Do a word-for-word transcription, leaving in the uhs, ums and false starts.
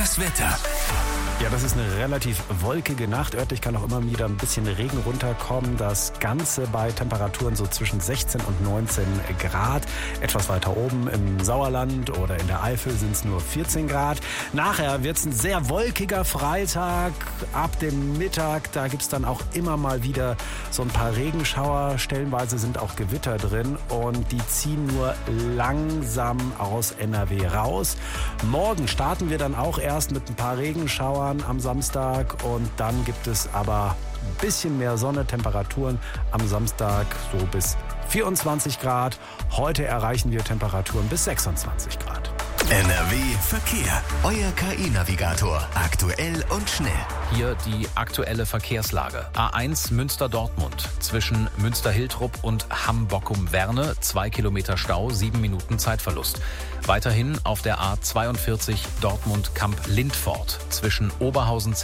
Das Wetter. Ja, das ist eine relativ wolkige Nacht. Örtlich kann auch immer wieder ein bisschen Regen runterkommen. Das Ganze bei Temperaturen so zwischen sechzehn und neunzehn Grad. Etwas weiter oben im Sauerland oder in der Eifel sind es nur vierzehn Grad. Nachher wird es ein sehr wolkiger Freitag. Ab dem Mittag, da gibt es dann auch immer mal wieder so ein paar Regenschauer. Stellenweise sind auch Gewitter drin und die ziehen nur langsam aus N R W raus. Morgen starten wir dann auch erst mit ein paar Regenschauern am Samstag und dann gibt es aber ein bisschen mehr Sonne, Temperaturen am Samstag so bis vierundzwanzig Grad. Heute erreichen wir Temperaturen bis sechsundzwanzig Grad. N R W Verkehr. Euer K I-Navigator. Aktuell und schnell. Hier die aktuelle Verkehrslage. A eins Münster-Dortmund. Zwischen Münster-Hiltrup und Hamm-Bockum-Werne. Zwei Kilometer Stau, sieben Minuten Zeitverlust. Weiterhin auf der A zweiundvierzig Dortmund-Kamp-Lindfort. Zwischen Oberhausen